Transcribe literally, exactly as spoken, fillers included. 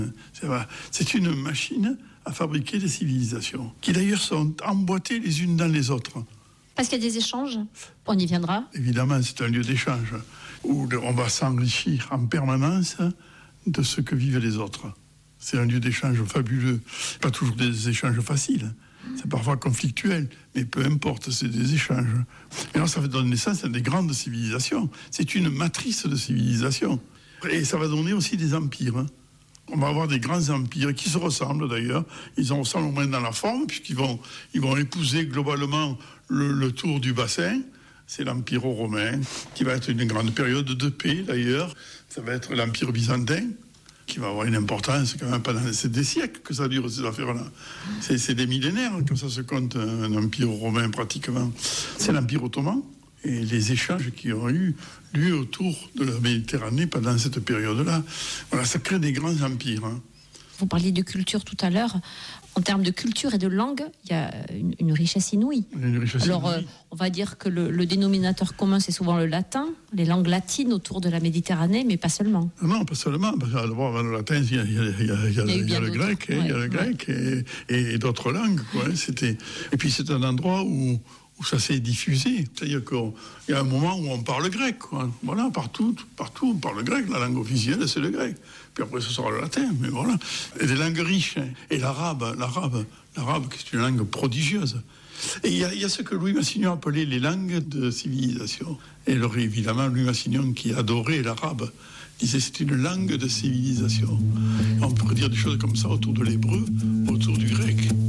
C'est une machine à fabriquer des civilisations, qui d'ailleurs sont emboîtées les unes dans les autres. Parce qu'il y a des échanges, on y viendra. Évidemment, c'est un lieu d'échange, où on va s'enrichir en permanence de ce que vivent les autres. C'est un lieu d'échange fabuleux. Pas toujours des échanges faciles. C'est parfois conflictuel, mais peu importe, c'est des échanges. Et alors, ça va donner naissance à des grandes civilisations. C'est une matrice de civilisation. Et ça va donner aussi des empires. Hein. On va avoir des grands empires qui se ressemblent d'ailleurs. Ils se ressemblent au moins dans la forme, puisqu'ils vont, ils vont épouser globalement le, le tour du bassin. C'est l'Empire romain, qui va être une grande période de paix d'ailleurs. Ça va être l'Empire byzantin, qui va avoir une importance quand même pendant c'est des siècles que ça dure ces affaires-là. C'est, c'est des millénaires que ça se compte, un empire romain pratiquement. C'est l'Empire ottoman et les échanges qui ont eu lieu autour de la Méditerranée pendant cette période-là. Voilà, ça crée des grands empires. Hein. Vous parliez de culture tout à l'heure. En termes de culture et de langue, il y a une, une richesse inouïe. Une richesse Alors, inouïe. euh, on va dire que le, le dénominateur commun, c'est souvent le latin, les langues latines autour de la Méditerranée, mais pas seulement. Non, pas seulement. Parce que d'abord, avant le latin, il y a, il y a, il y a, il y a, il y a le grec, hein, ouais, il y a le grec ouais. et, et, et d'autres langues. Quoi, hein, c'était... Et puis, c'est un endroit où, où ça s'est diffusé. C'est-à-dire qu'il y a un moment où on parle grec. Quoi. Voilà, partout, partout, on parle grec. La langue officielle, c'est le grec. Puis après, ce sera le latin, mais voilà. Et des langues riches. Hein. Et l'arabe, l'arabe, l'arabe, c'est une langue prodigieuse. Et il y, y a ce que Louis Massignon appelait les langues de civilisation. Et alors, évidemment, Louis Massignon, qui adorait l'arabe, disait que c'est une langue de civilisation. Et on pourrait dire des choses comme ça autour de l'hébreu, autour du grec.